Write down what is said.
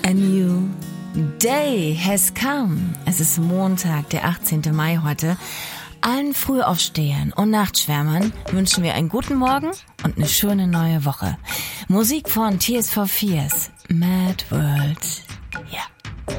A new day has come. Es ist Montag, der 18. Mai heute. Allen Frühaufstehern und Nachtschwärmern wünschen wir einen guten Morgen und eine schöne neue Woche. Musik von Tears for Fears, Mad World.